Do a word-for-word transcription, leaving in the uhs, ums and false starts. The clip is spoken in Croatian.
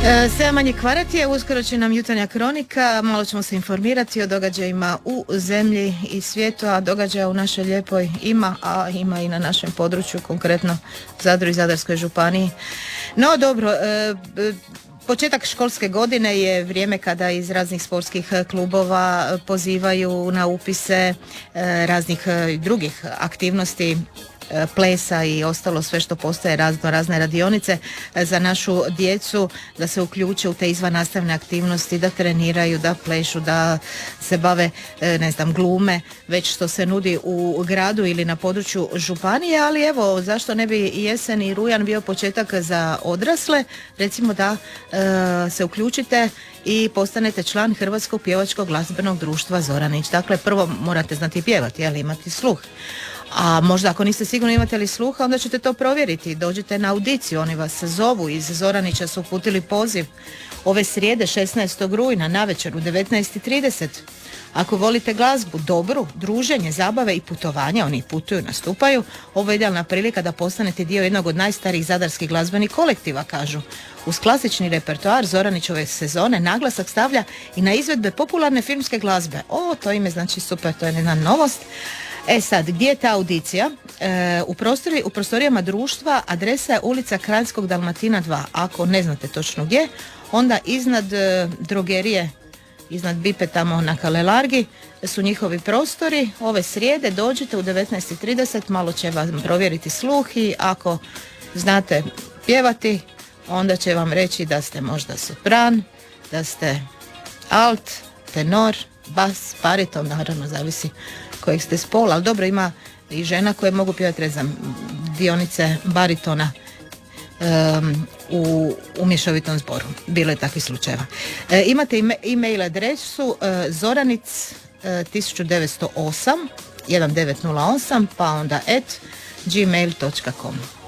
Sve manje kvaratije, uskoro će nam jutarnja kronika, malo ćemo se informirati o događajima u zemlji i svijetu, a događaja u našoj lijepoj ima, a ima i na našem području, konkretno Zadru i Zadarskoj županiji. No dobro, e, početak školske godine je vrijeme kada iz raznih sportskih klubova pozivaju na upise e, raznih drugih aktivnosti, plesa i ostalo sve što postaje, razno razne radionice za našu djecu, da se uključe u te izvannastavne aktivnosti, da treniraju, da plešu, da se bave, ne znam, glume, već što se nudi u gradu ili na području županije, ali evo, zašto ne bi jesen i rujan bio početak za odrasle, recimo da e, se uključite i postanete član Hrvatskog pjevačkog glazbenog društva Zoranić. Dakle, prvo morate znati pjevati, ali imati sluh. A možda ako niste sigurni imate li sluha, onda ćete to provjeriti. Dođite na audiciju, oni vas zovu, iz Zoranića su uputili poziv ove srijede šesnaestog rujna navečer u devetnaest i trideset. Ako volite glazbu, dobru, druženje, zabave i putovanja, oni putuju, nastupaju, ovo je idealna prilika da postanete dio jednog od najstarijih zadarskih glazbenih kolektiva, kažu. Uz klasični repertoar Zoranićove sezone naglasak stavlja i na izvedbe popularne filmske glazbe. O, to ime znači super, to je jedna novost. E sad, gdje je ta audicija? E, u, prostori, u prostorijama društva, adresa je ulica Kraljskog Dalmatina dva. Ako ne znate točno gdje, onda iznad e, drogerije, iznad Bipe tamo na Kalelargi su njihovi prostori. Ove srijede dođite u devetnaest i trideset, malo će vam provjeriti sluh i ako znate pjevati, onda će vam reći da ste možda sopran, da ste alt, tenor, bas, bariton, naravno zavisi kojeg ste spola, ali dobro, ima i žena koje mogu pjevati, ne znam, dionice baritona um, u, u mješovitom zboru. Bilo je takvih slučajeva. E, imate e-mail adresu uh, zoranic uh, tisuću devetsto osam, jedan devet nula osam, pa onda at gmail dot com.